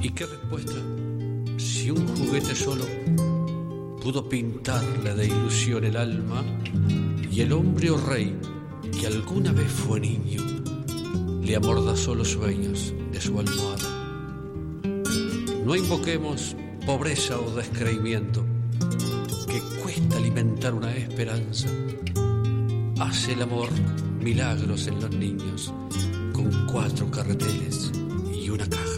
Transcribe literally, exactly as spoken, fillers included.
¿Y qué respuesta? Si un juguete solo pudo pintarle de ilusión el alma, y el hombre o rey que alguna vez fue niño le amordazó los sueños de su almohada. No invoquemos pobreza o descreimiento, que cuesta alimentar una esperanza. Hace el amor milagros en los niños con cuatro carreteles y una caja.